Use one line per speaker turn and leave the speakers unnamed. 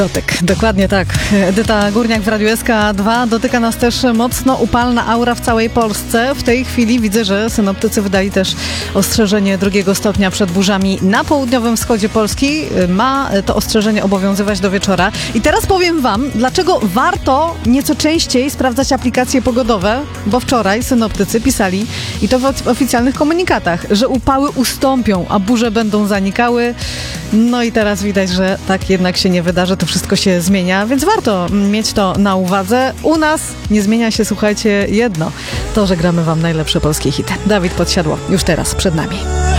Dotyk, dokładnie tak. Edyta Górniak w Radiu SK2. Dotyka nas też mocno upalna aura w całej Polsce. W tej chwili widzę, że synoptycy wydali też ostrzeżenie 2 stopnia przed burzami na południowym wschodzie Polski. Ma to ostrzeżenie obowiązywać do wieczora. I teraz powiem wam, dlaczego warto nieco częściej sprawdzać aplikacje pogodowe, bo wczoraj synoptycy pisali, i to w oficjalnych komunikatach, że upały ustąpią, a burze będą zanikały. No i teraz widać, że tak jednak się nie wydarzy, to wszystko się zmienia, więc warto mieć to na uwadze. U nas nie zmienia się, słuchajcie, jedno, to, że gramy wam najlepsze polskie hity. Dawid Podsiadło, już teraz przed nami.